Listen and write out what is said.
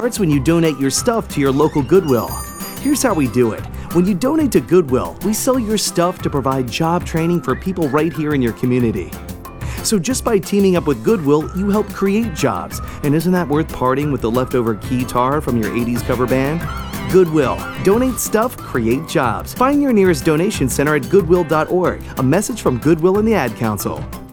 starts when you donate your stuff to your local Goodwill. Here's how we do it. When you donate to Goodwill, we sell your stuff to provide job training for people right here in your community. So just by teaming up with Goodwill, you help create jobs. And isn't that worth parting with the leftover guitar from your 80s cover band? Goodwill. Donate stuff, create jobs. Find your nearest donation center at goodwill.org. A message from Goodwill and the Ad Council.